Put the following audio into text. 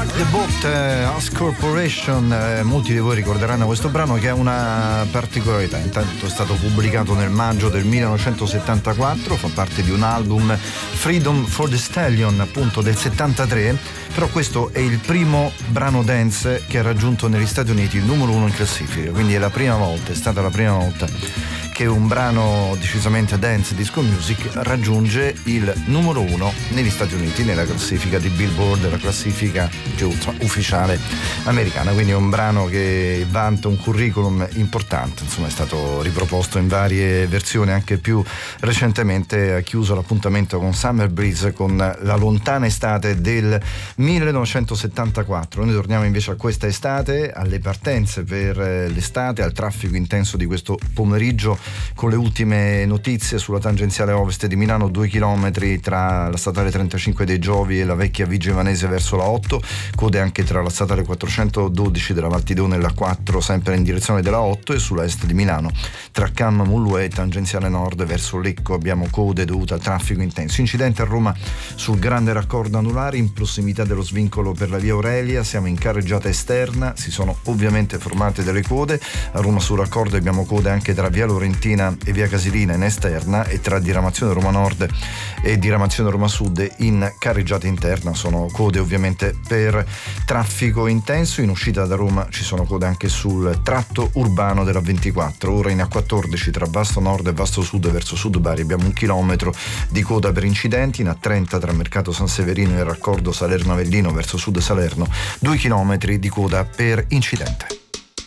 The Boat, Us Corporation, molti di voi ricorderanno questo brano che ha una particolarità. Intanto è stato pubblicato nel maggio del 1974, fa parte di un album, Freedom for the Stallion, appunto del 73, però questo è il primo brano dance che ha raggiunto negli Stati Uniti il numero 1 in classifica, quindi è stata la prima volta che un brano decisamente dance disco music raggiunge il numero 1 negli Stati Uniti nella classifica di Billboard, la classifica ufficiale americana. Quindi è un brano che vanta un curriculum importante, insomma è stato riproposto in varie versioni, anche più recentemente ha chiuso l'appuntamento con Summer Breeze con la lontana estate del 1974. Noi torniamo invece a questa estate, alle partenze per l'estate, al traffico intenso di questo pomeriggio, con le ultime notizie sulla tangenziale ovest di Milano, 2 chilometri tra la statale 35 dei Giovi e la vecchia Vigia Evanese verso la 8, code anche tra la statale 412 della Valtidone e la 4 sempre in direzione della 8, e sulla est di Milano tra Canna Mulluè e tangenziale nord verso Lecco abbiamo code dovute al traffico intenso. Incidente a Roma sul grande raccordo anulare in prossimità dello svincolo per la via Aurelia, siamo in carreggiata esterna, si sono ovviamente formate delle code. A Roma sul raccordo abbiamo code anche tra via Lorentina e via Casilina in esterna, e tra diramazione Roma Nord e diramazione Roma Sud in carreggiata interna sono code ovviamente per traffico intenso. In uscita da Roma ci sono code anche sul tratto urbano della 24, ora in A14 tra Vasto Nord e Vasto Sud verso Sud Bari abbiamo 1 chilometro di coda per incidenti. In A30 tra Mercato San Severino e il raccordo Salerno Avellino verso Sud Salerno 2 chilometri di coda per incidente.